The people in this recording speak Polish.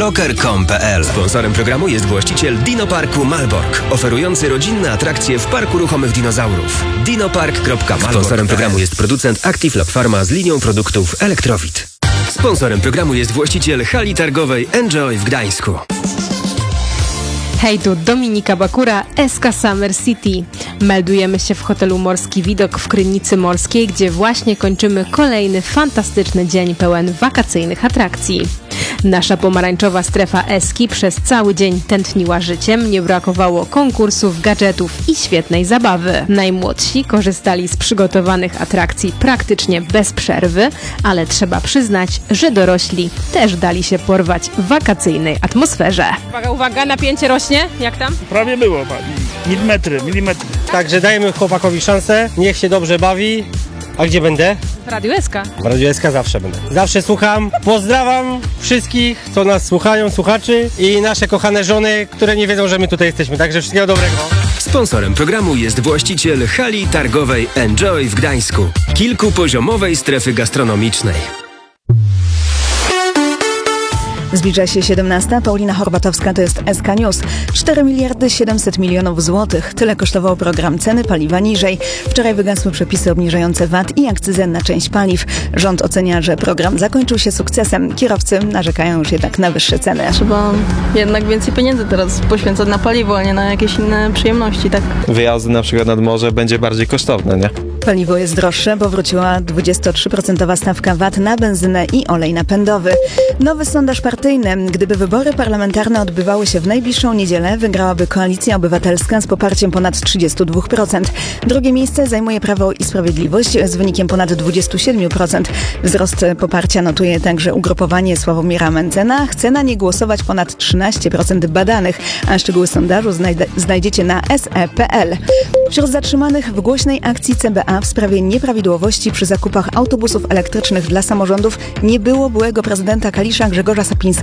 rocker.com.pl. Sponsorem programu jest właściciel Dinoparku Malbork, oferujący rodzinne atrakcje w Parku Ruchomych Dinozaurów. Dinopark.malbork. Sponsorem programu jest producent Active Lab Pharma z linią produktów Elektrowit. Sponsorem programu jest właściciel hali targowej Enjoy w Gdańsku. Hej, tu Dominika Bakura, SK Summer City. Meldujemy się w hotelu Morski Widok w Krynicy Morskiej, gdzie właśnie kończymy kolejny fantastyczny dzień pełen wakacyjnych atrakcji. Nasza pomarańczowa strefa Eski przez cały dzień tętniła życiem, nie brakowało konkursów, gadżetów i świetnej zabawy. Najmłodsi korzystali z przygotowanych atrakcji praktycznie bez przerwy, ale trzeba przyznać, że dorośli też dali się porwać w wakacyjnej atmosferze. Uwaga, napięcie rośnie? Jak tam? Prawie było, milimetry. Także dajemy chłopakowi szansę, niech się dobrze bawi. A gdzie będę? W Radiu SK. W Radiu SK zawsze będę. Zawsze słucham. Pozdrawiam wszystkich, co nas słuchają, słuchaczy i nasze kochane żony, które nie wiedzą, że my tutaj jesteśmy. Także wszystkiego dobrego. Sponsorem programu jest właściciel hali targowej Enjoy w Gdańsku, kilkupoziomowej strefy gastronomicznej. Zbliża się 17. Paulina Horbatowska, to jest SK News. 4 miliardy 700 milionów złotych. Tyle kosztował program Ceny paliwa niżej. Wczoraj wygasły przepisy obniżające VAT i akcyzę na część paliw. Rząd ocenia, że program zakończył się sukcesem. Kierowcy narzekają już jednak na wyższe ceny. Trzeba jednak więcej pieniędzy teraz poświęcać na paliwo, a nie na jakieś inne przyjemności, tak? Wyjazdy na przykład nad morze będzie bardziej kosztowne, nie? Paliwo jest droższe, bo wróciła 23% stawka VAT na benzynę i olej napędowy. Nowy sondaż partyjny. Gdyby wybory parlamentarne odbywały się w najbliższą niedzielę, wygrałaby Koalicja Obywatelska z poparciem ponad 32%. Drugie miejsce zajmuje Prawo i Sprawiedliwość z wynikiem ponad 27%. Wzrost poparcia notuje także ugrupowanie Sławomira Mentzena. Chce na nie głosować ponad 13% badanych, a szczegóły sondażu znajdziecie na se.pl. Wśród zatrzymanych w głośnej akcji CBA w sprawie nieprawidłowości przy zakupach autobusów elektrycznych dla samorządów nie było byłego prezydenta Kalisza Grzegorza Sapińskiego.